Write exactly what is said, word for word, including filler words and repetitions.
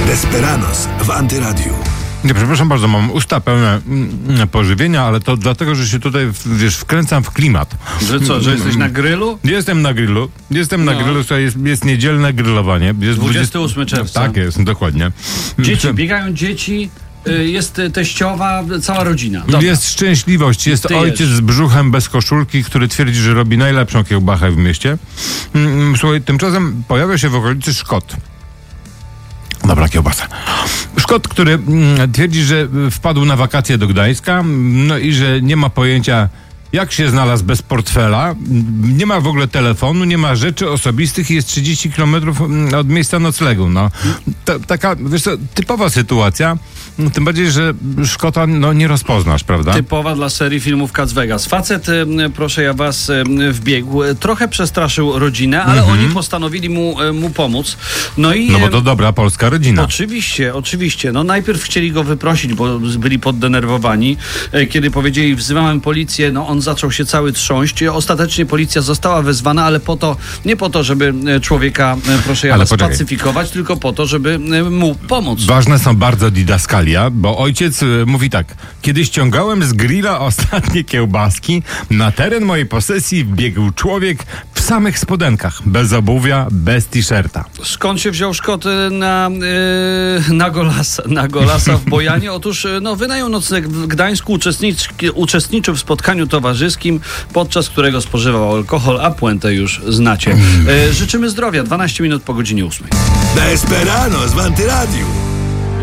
Desperados w Antyradiu. Nie, przepraszam bardzo, mam usta pełne mm, pożywienia, ale to dlatego, że się tutaj, wiesz, wkręcam w klimat. Że co, że jesteś na grillu? Jestem na grillu. Jestem na No. grillu, słuchaj, jest, jest niedzielne grillowanie. Jest dwudziestego ósmego czerwca. Tak jest, dokładnie. Dzieci, biegają dzieci, y, jest teściowa, cała rodzina. Dobra. Jest szczęśliwość, jest Ty ojciec jesz. z brzuchem bez koszulki, który twierdzi, że robi najlepszą kiełbachę w mieście. Mm, Słuchaj, tymczasem pojawia się w okolicy Szkot. Dobra kiełbasa. Szkot, który mm, twierdzi, że wpadł na wakacje do Gdańska, no i że nie ma pojęcia, jak się znalazł bez portfela, nie ma w ogóle telefonu, nie ma rzeczy osobistych i jest trzydzieści kilometrów od miejsca noclegu. No. Ta, taka, wiesz co, typowa sytuacja, no, tym bardziej, że Szkota no, nie rozpoznasz, prawda? Typowa dla serii filmów Cats Vegas. Facet, y, proszę ja was, y, wbiegł, y, trochę przestraszył rodzinę, ale Mhm. oni postanowili mu, y, mu pomóc. No i... No bo y, to dobra polska rodzina. Oczywiście, oczywiście. No najpierw chcieli go wyprosić, bo byli poddenerwowani. E, Kiedy powiedzieli, wzywamy policję, no on zaczął się cały trząść. Ostatecznie policja została wezwana, ale po to, nie po to, żeby e, człowieka, e, proszę ja Ale was, poczekaj. spacyfikować, tylko po to, żeby e, mu pomóc. Ważne są bardzo didaskalia, bo ojciec y, mówi tak. Kiedy ściągałem z grilla ostatnie kiełbaski, na teren mojej posesji wbiegł człowiek w samych spodenkach, bez obuwia, bez t-shirta. Skąd się wziął Szkot e, na, e, na, golasa, na golasa w Bojanie? Otóż e, no, wynajął nocleg w Gdańsku, uczestnicz, uczestniczył w spotkaniu towarzyskim, podczas którego spożywał alkohol, a puentę już znacie. E, życzymy zdrowia. dwanaście minut po godzinie ósmej. Desperados w Antyradiu.